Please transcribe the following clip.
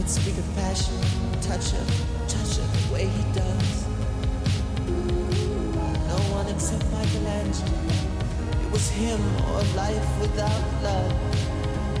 Speak of passion, touch her the way he does. No one except Michelangelo. It was him or life without love.